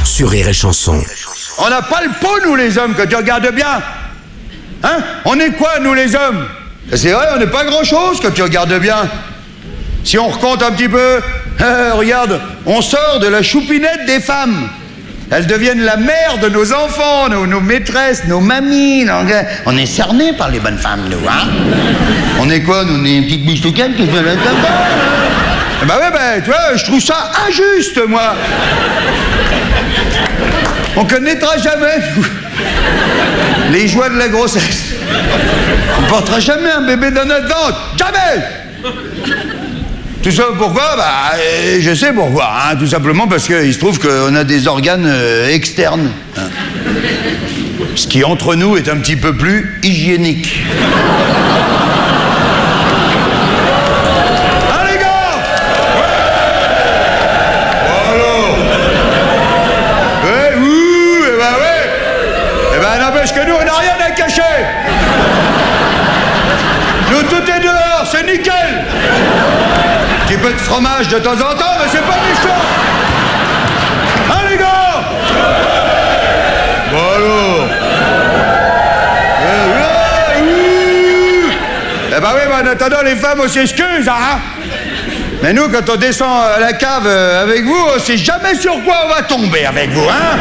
sur Rire et Chanson. On n'a pas le pot, nous les hommes, que tu regardes bien. Hein? On est quoi, nous les hommes? C'est vrai, on n'est pas grand-chose, que tu regardes bien. Si on recompte un petit peu, regarde, on sort de la choupinette des femmes. Elles deviennent la mère de nos enfants, nos maîtresses, nos mamies. On est cernés par les bonnes femmes, nous, hein? On est quoi, nous? On est une petite bistouquette qui fait la table. Bah ouais, bah, tu vois, je trouve ça injuste, moi. On connaîtra jamais les joies de la grossesse. On ne portera jamais un bébé dans notre ventre. Jamais! Tout ça pourquoi? Bah, je sais pourquoi. Hein. Tout simplement parce qu'il se trouve qu'on a des organes externes. Hein. Ce qui, entre nous, est un petit peu plus hygiénique. Que nous, on n'a rien à cacher. Nous, tout est dehors, c'est nickel. Un petit peu de fromage de temps en temps, mais c'est pas méchant. Hein, les gars? Bon alors. Eh ben oui, mais en attendant, les femmes, on s'excuse, hein. Mais nous, quand on descend à la cave avec vous, on sait jamais sur quoi on va tomber avec vous, hein.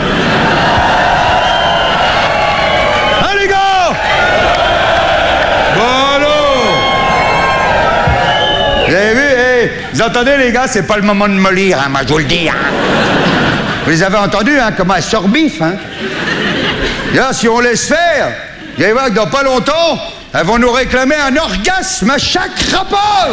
Vous avez vu, vous entendez les gars, c'est pas le moment de mollir, hein, moi je vous le dis. Hein. Vous les avez entendus, hein, comment elles surbiffent. Hein. Là, si on laisse faire, vous allez voir que dans pas longtemps, elles vont nous réclamer un orgasme à chaque rapport.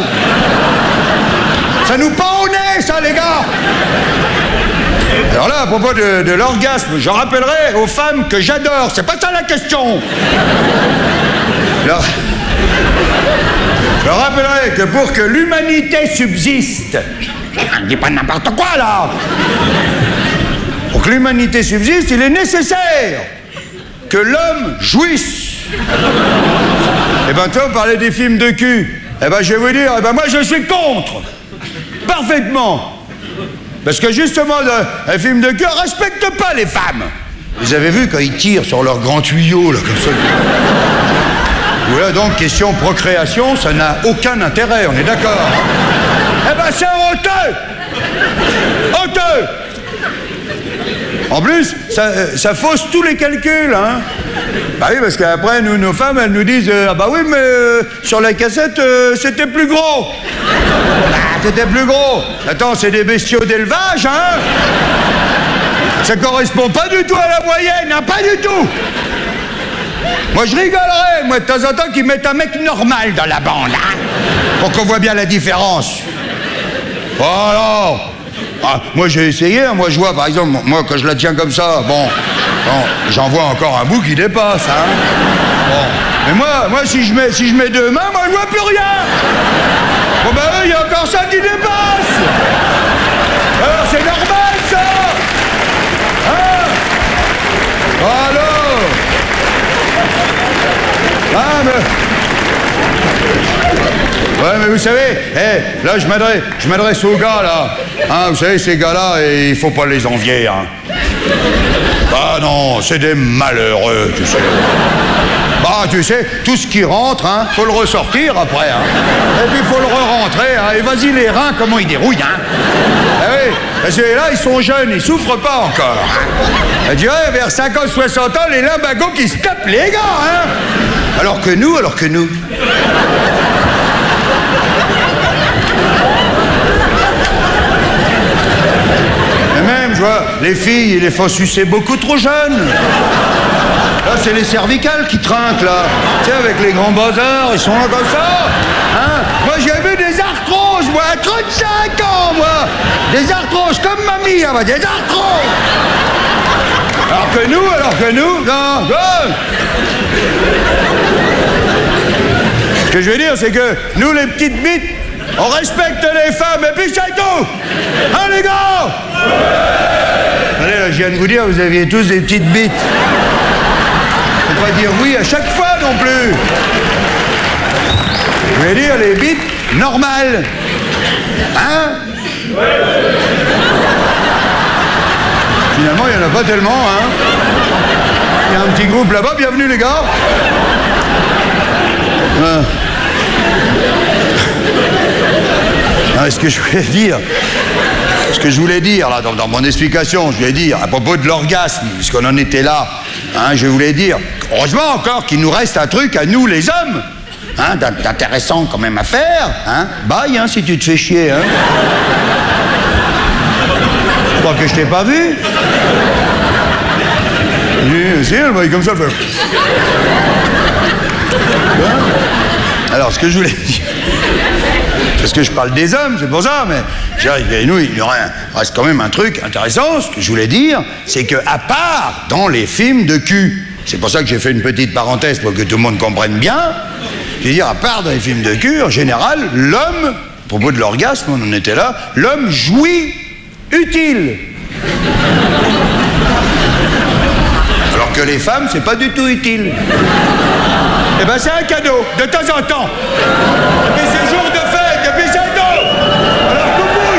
Ça nous pend au nez, ça, les gars. Alors là, à propos de l'orgasme, je rappellerai aux femmes que j'adore, c'est pas ça la question. Alors, je rappellerai que pour que l'humanité subsiste, ne dis pas n'importe quoi là, pour que l'humanité subsiste, il est nécessaire que l'homme jouisse. Eh ben toi, vous parlez des films de cul. Eh ben je vais vous dire, eh ben moi je suis contre. Parfaitement. Parce que justement, un film de cul ne respecte pas les femmes. Vous avez vu quand ils tirent sur leur grand tuyau là comme ça. Voilà, donc, question procréation, ça n'a aucun intérêt, on est d'accord? Eh ben, c'est honteux! Honteux! En plus, ça fausse tous les calculs, hein? Bah oui, parce qu'après, nous, nos femmes, elles nous disent ah bah oui, mais sur la cassette, c'était plus gros. Bah, c'était plus gros. Attends, c'est des bestiaux d'élevage, hein? Ça correspond pas du tout à la moyenne, hein? Pas du tout! Moi, je rigolerais, moi, de temps en temps, qu'ils mettent un mec normal dans la bande, hein, pour qu'on voit bien la différence. Voilà. Ah, moi, j'ai essayé, hein, moi, je vois, par exemple, moi, quand je la tiens comme ça, bon, j'en vois encore un bout qui dépasse, hein. Bon. Mais moi, si je mets deux mains, moi, je vois plus rien. Bon, ben, il y a encore ça qui dépasse. Alors, c'est normal, ça. Hein? Voilà. Ah, mais... Ouais, mais vous savez, là, je m'adresse aux gars, là. Hein, vous savez, ces gars-là, il faut pas les envier, hein. Ah non, c'est des malheureux, tu sais. Bah, tu sais, tout ce qui rentre, hein, faut le ressortir après, hein. Et puis, faut le re-rentrer, hein. Et vas-y, les reins, comment ils dérouillent, hein. Ah oui, parce que là, ils sont jeunes, ils souffrent pas encore, hein. Je dirais, vers 50, 60 ans, les limbagos qui se tapent les gars, hein. Alors que nous... Et même, je vois, les filles, ils les font sucer beaucoup trop jeunes. Là, c'est les cervicales qui trinquent, là. Tu sais, avec les grands bazars, ils sont là comme ça. Hein? Moi, j'ai vu des arthroses, moi, à 35 ans, moi. Des arthroses, comme mamie, hein, des arthroses. Alors que nous, non. Ce que je veux dire, c'est que nous, les petites bites, on respecte les femmes, et puis c'est tout. Hein, les gars? Allez, là, je viens de vous dire, vous aviez tous des petites bites. Faut pas dire oui à chaque fois non plus. Je veux dire, les bites normales. Hein? Finalement, il n'y en a pas tellement, hein. Il y a un petit groupe là-bas, bienvenue les gars. Non, ce que je voulais dire, là, dans mon explication, je voulais dire, à propos de l'orgasme, puisqu'on en était là, hein, je voulais dire, heureusement encore qu'il nous reste un truc à nous, les hommes, hein, d'intéressant quand même à faire, hein. Bye, hein, si tu te fais chier, hein. Je crois que je t'ai pas vu. Si, elle va comme ça, elle fait... Alors, ce que je voulais dire... Parce que je parle des hommes, c'est pour ça, mais nous, il y reste quand même un truc intéressant. Ce que je voulais dire, c'est qu'à part dans les films de cul, c'est pour ça que j'ai fait une petite parenthèse pour que tout le monde comprenne bien, je veux dire, à part dans les films de cul, en général, l'homme, à propos de l'orgasme, on en était là, l'homme jouit utile. Alors que les femmes, c'est pas du tout utile. Eh ben, c'est un cadeau, de temps en temps. Et puis c'est jour de fête, et puis c'est tout. Alors, coucou,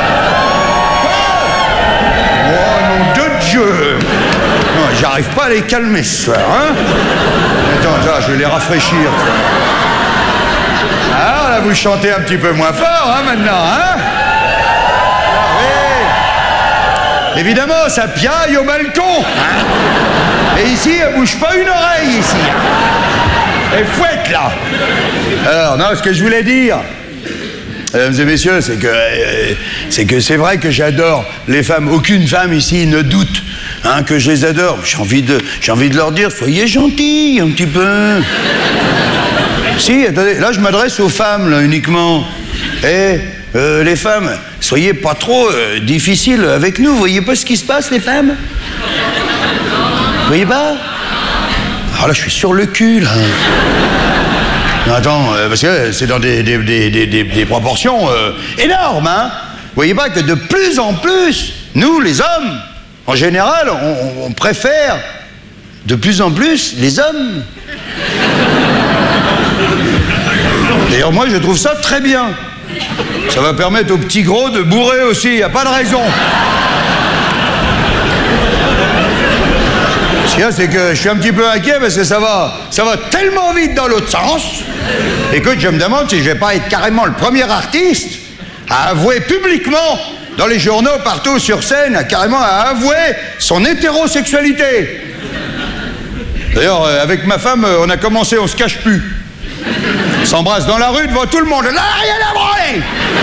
oh, nom de Dieu. Non, j'arrive pas à les calmer ce soir, hein. Attends, là, je vais les rafraîchir. Ah, là, vous chantez un petit peu moins fort, hein, maintenant, hein. Oui. Évidemment, ça piaille au balcon, hein. Et ici, elle bouge pas une oreille, ici, hein. Et fouette, là. Alors, non, ce que je voulais dire, mesdames et messieurs, c'est que c'est vrai que j'adore les femmes. Aucune femme ici ne doute, hein, que je les adore. J'ai envie de leur dire, soyez gentils un petit peu. Si, attendez, là, je m'adresse aux femmes, là, uniquement. Les femmes, soyez pas trop difficiles avec nous. Vous voyez pas ce qui se passe, les femmes? Vous voyez pas? Alors là, je suis sur le cul, là. Non, attends, parce que c'est dans des proportions énormes, hein. Vous voyez pas que de plus en plus, nous, les hommes, en général, on préfère de plus en plus les hommes. D'ailleurs, moi, je trouve ça très bien. Ça va permettre aux petits gros de bourrer aussi, il n'y a pas de raison. Ce qu'il y a, c'est que je suis un petit peu inquiet parce que ça va tellement vite dans l'autre sens. Écoute, je me demande si je vais pas être carrément le premier artiste à avouer publiquement, dans les journaux, partout sur scène, carrément à avouer son hétérosexualité. D'ailleurs, avec ma femme, on a commencé, on se cache plus. On s'embrasse dans la rue devant tout le monde. Là, rien à branler.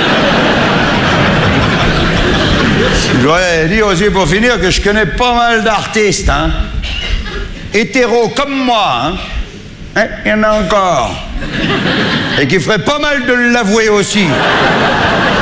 Je voudrais dire aussi pour finir que je connais pas mal d'artistes, hein. Hétéros comme moi, hein. Il y en a encore. Et qui ferait pas mal de l'avouer aussi.